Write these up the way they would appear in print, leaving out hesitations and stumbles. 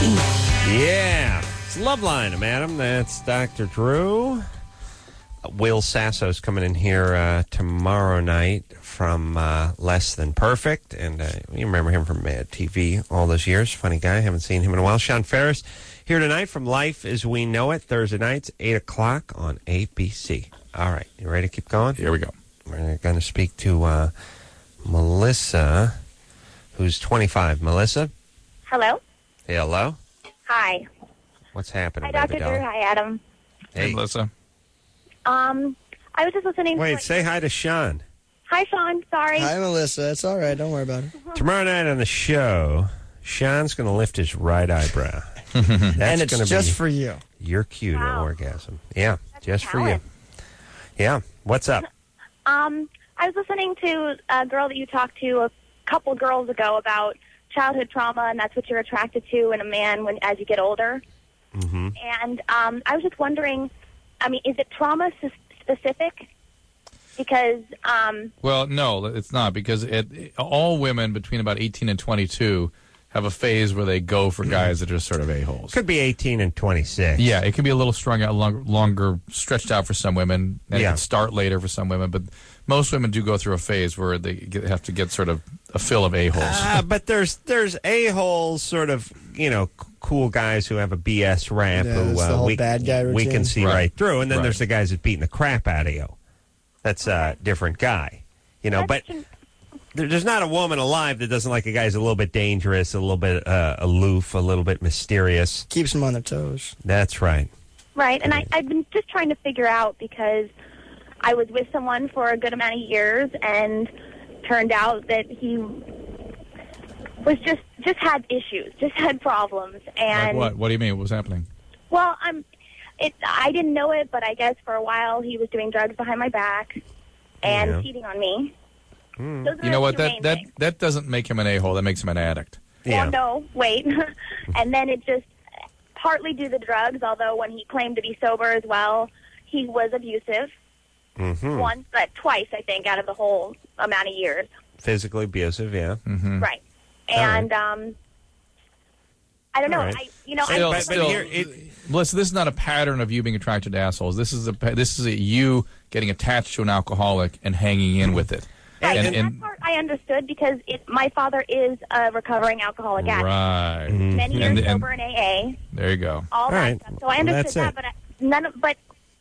Yeah. It's Loveline, madam. That's Dr. Drew. Will Sasso's coming in here tomorrow night from Less Than Perfect. And you remember him from Mad TV all those years. Funny guy. Haven't seen him in a while. Sean Ferris here tonight from Life as We Know It. Thursday nights, 8 o'clock on ABC. All right. You ready to keep going? Here we go. We're going to speak to Melissa, who's 25. Melissa? Hello? Hello? Hi. What's happening, Hi, Dr. baby Drew. doll? Hi, Adam. Hey, Melissa. I was just listening Wait, to... say hi to Sean. Hi, Sean. Sorry. Hi, Melissa. It's all right. Don't worry about it. Tomorrow night on the show, Sean's going to lift his right eyebrow. That's And it's gonna just be for you. your cue to Wow. orgasm. Yeah, That's just for you. talent. Yeah. What's up? I was listening to a girl that you talked to a couple girls ago about childhood trauma, and that's what you're attracted to in a man as you get older. Mm-hmm. And I was just wondering, is it trauma specific? Because... Well, no, it's not, because all women between about 18 and 22 have a phase where they go for guys that are sort of a-holes. Could be 18 and 26. Yeah, it can be a little strung out, longer, stretched out for some women, and it can start later for some women, but most women do go through a phase where they have to get sort of a fill of a-holes. But there's a-holes, sort of, cool guys who have a BS rap Yeah, who it's the whole bad guy we can routine. see Right. right through, and then Right. there's the guys that beating the crap out of you. That's a different guy, but there's not a woman alive that doesn't like a guy who's a little bit dangerous, a little bit aloof, a little bit mysterious. Keeps them on their toes. That's right. Right, and I've been just trying to figure out, because I was with someone for a good amount of years, and turned out that he was just had issues, just had problems. And Like what? What do you mean? What was happening? well, I didn't know it, but I guess for a while he was doing drugs behind my back and Yeah. cheating on me. Those are You know the what? two main things. That doesn't make him an a-hole. That makes him an addict. Yeah. Well, no, wait. And then it just partly due to the drugs, although when he claimed to be sober as well, he was abusive. Mm-hmm. Once, but twice, I think, out of the whole amount of years. Physically abusive, yeah. Mm-hmm. Right. And I don't know. All right. Melissa, this is not a pattern of you being attracted to assholes. This is you getting attached to an alcoholic and hanging in with it. Right, And- and that part I understood, because my father is a recovering alcoholic addict. Right. Many years And- sober in AA. There you go. All that right. stuff. So I understood That's that, it.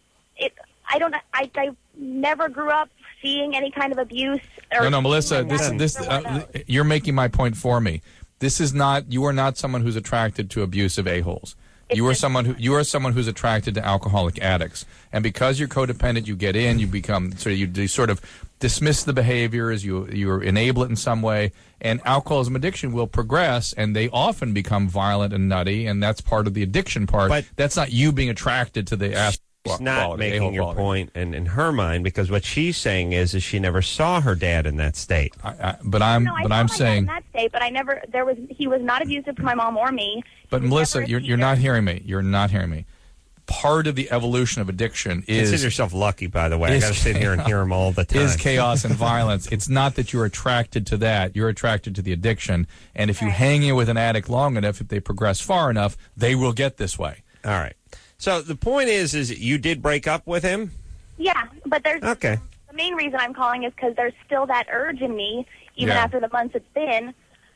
I never grew up seeing any kind of abuse. Or No, Melissa, anything this like that. Either one of those. you're making my point for me. You are not someone who's attracted to abusive a-holes. You are someone who's attracted to alcoholic addicts, and because you're codependent, you get in, you become you sort of dismiss the behaviors, you enable it in some way, and alcoholism addiction will progress, and they often become violent and nutty, and that's part of the addiction part. But that's not you being attracted to the ass. She's not quality, making a-hole your quality. point in her mind, because what she's saying is she never saw her dad in that state. But I'm No, I saw I'm my dad saying. in that state, but he was not abusive to my mom or me. But He was Melissa, never a you're cheater. not hearing me. You're not hearing me. Part of the evolution of addiction Consider is yourself lucky, by the way. I is- got to sit here and hear him all the time. is chaos and violence. It's not that you're attracted to that. You're attracted to the addiction. And if you Right. hang in with an addict long enough, if they progress far enough, they will get this way. All right. So the point is you did break up with him? Yeah, but Okay. the main reason I'm calling is because there's still that urge in me, even Yeah. after the months it's been,